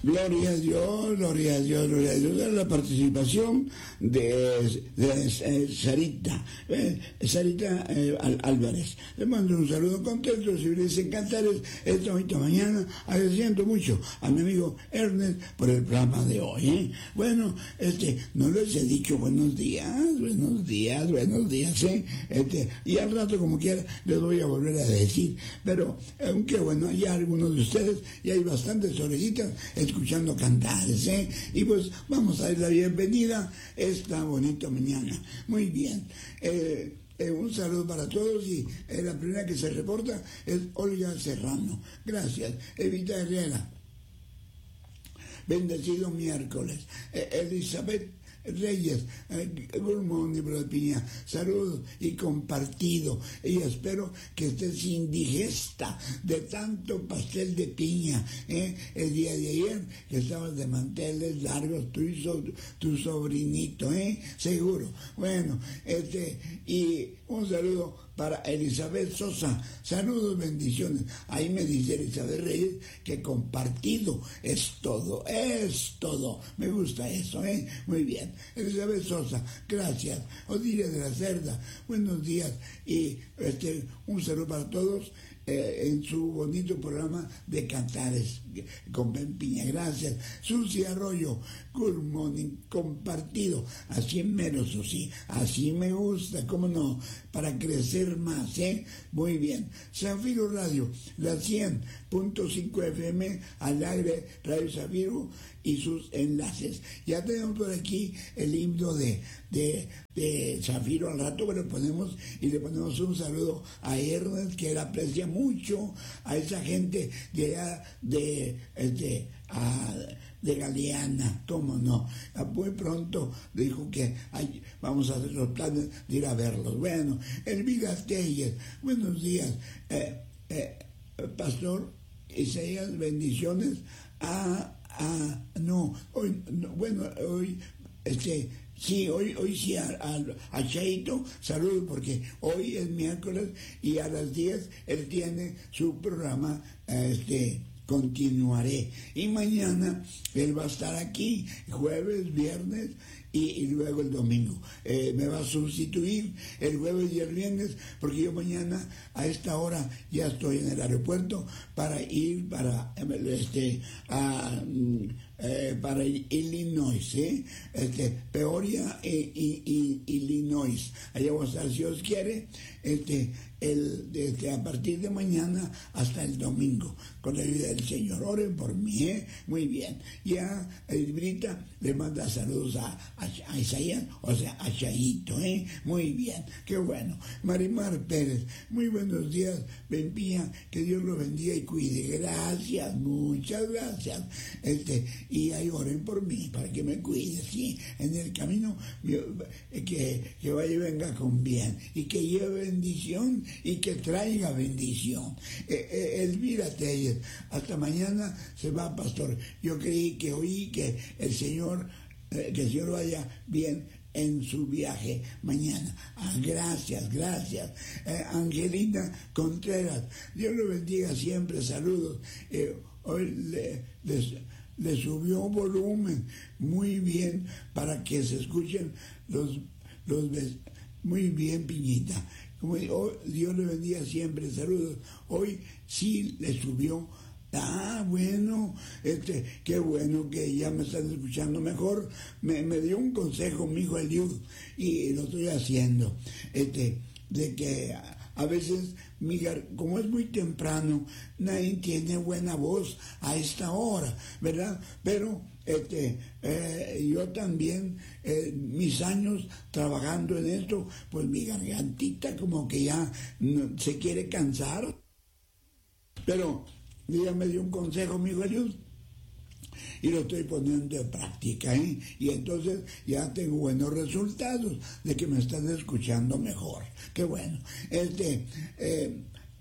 Gloria a Dios, gloria a Dios, gloria a Dios. La participación de Sarita, Sarita Álvarez. Le mando un saludo contento de recibirles en Cantares esta mañana, agradeciendo mucho a mi amigo Ernest por el programa de hoy. Bueno, no les he dicho buenos días, y al rato como quiera les voy a volver a decir, pero aunque bueno, hay algunos de ustedes y hay bastantes orejitas escuchando Cantares, y pues vamos a dar la bienvenida esta bonita mañana. Muy bien, un saludo para todos y la primera que se reporta es Olga Serrano. Gracias. Evita Herrera. Bendecido miércoles. Elizabeth Reyes, good morning, brother Piña, saludos y compartido, y espero que estés indigesta de tanto pastel de piña, el día de ayer que estabas de manteles largos, tú y tu sobrinito, seguro. Bueno, y un saludo para Elizabeth Sosa, saludos, bendiciones. Ahí me dice Elizabeth Reyes que compartido es todo, me gusta eso, muy bien. Elizabeth Sosa, gracias. Odilia de la Cerda, buenos días, y un saludo para todos en su bonito programa de Cantares con Ben Piña, gracias. Susi Arroyo, good morning, compartido, así mero, Susi, así me gusta, cómo no, para crecer más, muy bien. Zafiro Radio, la 100.5 FM, al aire Radio Zafiro y sus enlaces. Ya tenemos por aquí el himno de Zafiro, al rato que lo ponemos, y le ponemos un saludo a Ernest, que él aprecia mucho, a esa gente de allá de Galeana, cómo no. Muy pronto dijo que vamos a hacer los planes de ir a verlos. Bueno, Elvira Telles, buenos días, Pastor Isaías, bendiciones. Sí, hoy sí a Cheito, saludos, porque hoy es miércoles y a las 10 él tiene su programa, Continuaré. Y mañana él va a estar aquí, jueves, viernes y luego el domingo. Me va a sustituir el jueves y el viernes, porque yo mañana a esta hora ya estoy en el aeropuerto para ir para Illinois, Peoria Illinois. Allá vamos a estar, si Dios quiere, a partir de mañana hasta el domingo, con la ayuda del Señor. Oren por mí, muy bien. Ya Brita le manda saludos a Isaías, o sea, a Chayito, muy bien, qué bueno. Marimar Pérez, muy buenos días, Benpía, que Dios lo bendiga y cuide. Gracias, muchas gracias. Y ahí oren por mí, para que me cuide, sí, en el camino, que vaya y venga con bien, y que lleve bendición, y que traiga bendición. Elvira Telles, hasta mañana se va, pastor. Yo oí que el Señor vaya bien en su viaje mañana. Gracias. Angelina Contreras, Dios lo bendiga siempre, saludos. Hoy le subió volumen, muy bien, para que se escuchen los muy bien, Piñita. Dios le bendiga siempre, saludos. Hoy sí le subió. Bueno, qué bueno que ya me están escuchando mejor. Me dio un consejo mi hijo Eliud, y lo estoy haciendo, de que a veces, como es muy temprano, nadie tiene buena voz a esta hora, ¿verdad? Pero yo también, mis años trabajando en esto, pues mi gargantita como que ya se quiere cansar. Pero ella me dio un consejo, mi hijo Eliud, y lo estoy poniendo en práctica, y entonces ya tengo buenos resultados de que me están escuchando mejor. Qué bueno.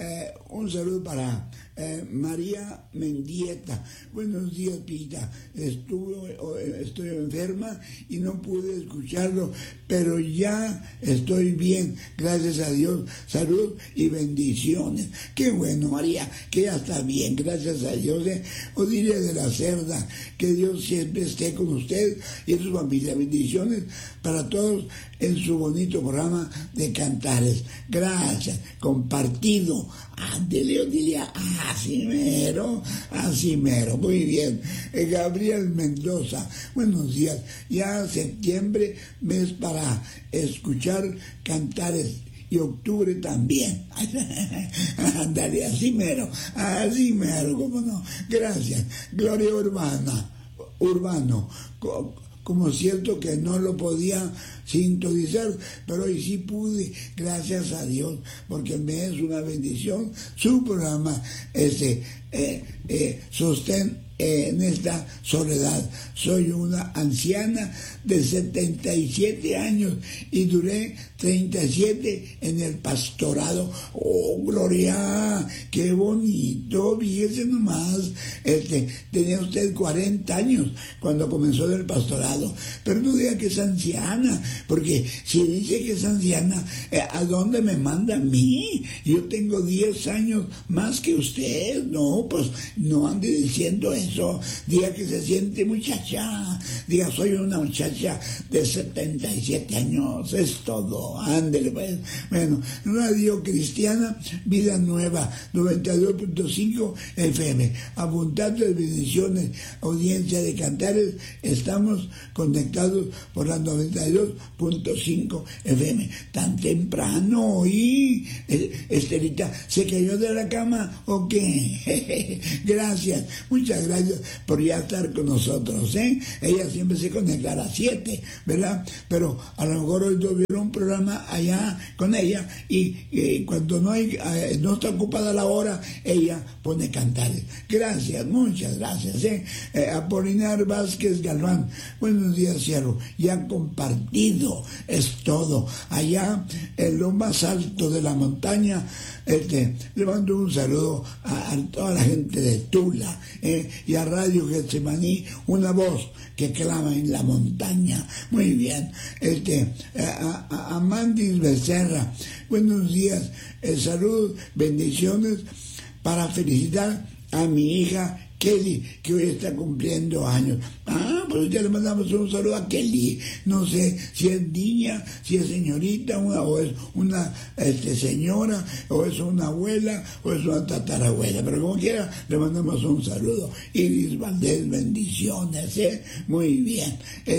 Un saludo para María Mendieta. Buenos días, Pita. Estoy enferma y no pude escucharlo, pero ya estoy bien, gracias a Dios. Salud y bendiciones. Qué bueno, María, que ya está bien, gracias a Dios. Odilia de la Cerda, que Dios siempre esté con usted y en su familia. Bendiciones para todos en su bonito programa de Cantares. Gracias, compartido. Ándele, Odilia, así mero, muy bien. Gabriel Mendoza, buenos días. Ya septiembre, mes para escuchar Cantares. Y octubre también. Ándale, así mero, cómo no. Gracias. Gloria Urbano, como cierto que no lo podía sintonizar, pero hoy sí pude, gracias a Dios, porque me es una bendición su programa, sostén en esta soledad. Soy una anciana de 77 años y duré 37 en el pastorado. ¡Oh, Gloria! ¡Qué bonito! Fíjese nomás. Tenía usted 40 años cuando comenzó el pastorado. Pero no diga que es anciana, porque si dice que es anciana, ¿a dónde me manda a mí? Yo tengo 10 años más que usted. No, pues no ande diciendo eso. Diga que se siente muchacha. Diga, soy una muchacha de 77 años. Es todo. Ándele, pues. Bueno, Radio Cristiana Vida Nueva, 92.5 FM. Abundantes bendiciones, audiencia de Cantares. Estamos conectados por la 92.5 FM. Tan temprano. ¿Y Estelita se cayó de la cama o qué? Gracias, muchas gracias por ya estar con nosotros, Ella siempre se conecta a las 7, ¿verdad? Pero a lo mejor hoy tuvieron un programa allá con ella y cuando no está ocupada la hora, ella pone Cantares. Gracias, muchas gracias, Apolinar Vázquez Galván, buenos días, Cierro. Ya compartido, es todo. Allá en lo más alto de la montaña, le mando un saludo a toda la gente de Tula, y a Radio Getsemaní, una voz que clama en la montaña. Muy bien. A Mandis Becerra, buenos días, salud, bendiciones, para felicitar a mi hija Kelly, que hoy está cumpliendo años. Pues ya le mandamos un saludo a Kelly. No sé si es niña, si es señorita, o es una señora, o es una abuela, o es una tatarabuela. Pero como quiera, le mandamos un saludo. Iris Valdés, bendiciones, Muy bien.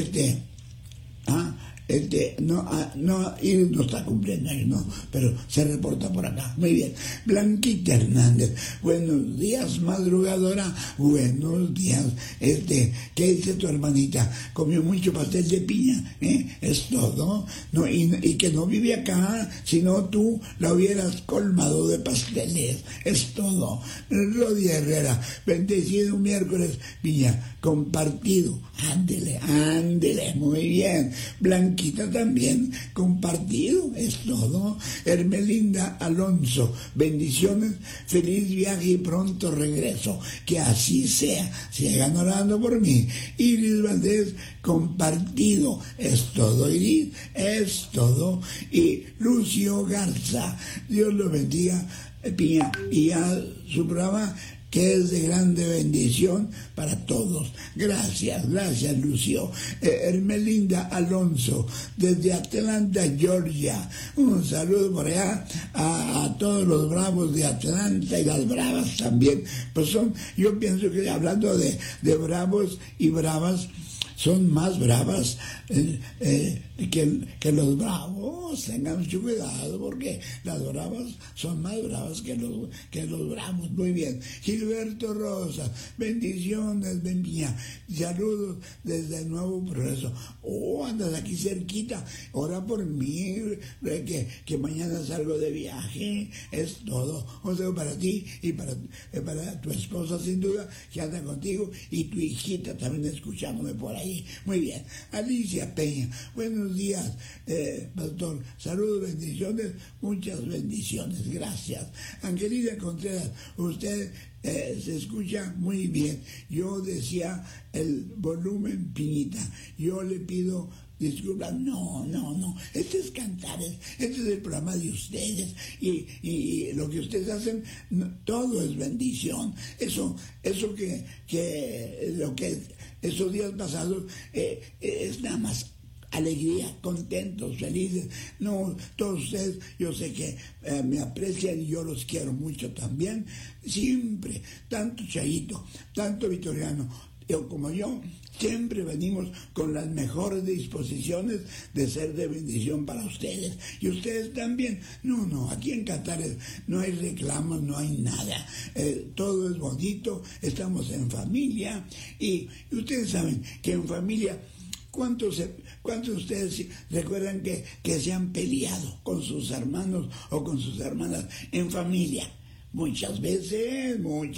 Iris no está cumpliendo años, no, pero se reporta por acá. Muy bien. Blanquita Hernández, buenos días, madrugadora, buenos días. ¿Qué dice tu hermanita? Comió mucho pastel de piña, es todo. No, y que no vive acá, si no tú la hubieras colmado de pasteles, es todo. Rodi Herrera, bendecido miércoles, piña, compartido. Ándele, muy bien. Blanquita también, compartido, es todo. Hermelinda Alonso, bendiciones, feliz viaje y pronto regreso, que así sea, sigan orando por mí. Iris Valdés, compartido, es todo. Iris, es todo. Y Lucio Garza, Dios lo bendiga, Piña, y a su programa, que es de grande bendición para todos. Gracias, Lucio. Hermelinda Alonso, desde Atlanta, Georgia. Un saludo por allá a todos los bravos de Atlanta y las bravas también. Pues yo pienso que hablando de bravos y bravas, son más bravas que los bravos. Tengan mucho cuidado, porque las bravas son más bravas que los bravos. Muy bien. Gilberto Rosa, bendiciones, bendiga. Saludos desde el Nuevo Progreso. Andas aquí cerquita. Ora por mí, que mañana salgo de viaje. Es todo. Un saludo para ti y para tu esposa, sin duda, que anda contigo, y tu hijita también escuchándome por ahí. ahí. Muy bien. Alicia Peña, buenos días, pastor. Saludos, bendiciones, muchas bendiciones. Gracias. Angelina Contreras, usted se escucha muy bien. Yo decía el volumen Piñita. Yo le pido disculpas. No. Este es Cantares. Este es el programa de ustedes. Y lo que ustedes hacen, todo es bendición. Eso que lo que esos días pasados es nada más alegría, contentos, felices. No, todos ustedes, yo sé que me aprecian y yo los quiero mucho también. Siempre, tanto Chayito, tanto Vitoriano, como yo, siempre venimos con las mejores disposiciones de ser de bendición para ustedes. Y ustedes también. No, aquí en Cantares no hay reclamos, no hay nada. Todo es bonito, estamos en familia. Y ustedes saben que en familia, ¿cuántos de ustedes recuerdan que se han peleado con sus hermanos o con sus hermanas en familia? Muchas veces,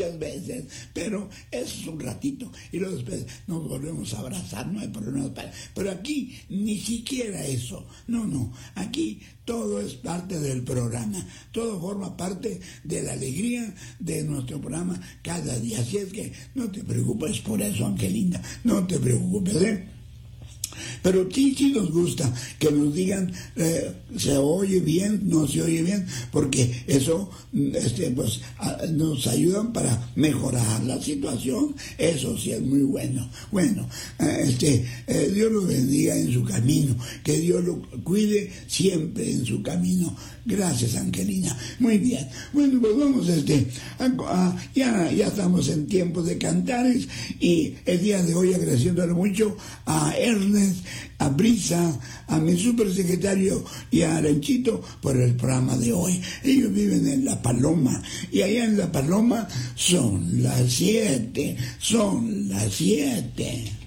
pero eso es un ratito y luego después nos volvemos a abrazar, no hay problema. Pero aquí ni siquiera eso, no, aquí todo es parte del programa, todo forma parte de la alegría de nuestro programa cada día. Así es que no te preocupes por eso, Angelina, no te preocupes, Pero sí nos gusta que nos digan se oye bien, no se oye bien, porque eso pues nos ayudan para mejorar la situación. Eso sí es muy bueno. Bueno, Dios lo bendiga en su camino, que Dios lo cuide siempre en su camino. Gracias, Angelina. Muy bien. Bueno, pues vamos ya estamos en tiempos de Cantares y el día de hoy agradeciéndole mucho a Ernest, a Brisa, a mi supersecretario y a Aranchito por el programa de hoy. Ellos viven en La Paloma y allá en La Paloma son las 7.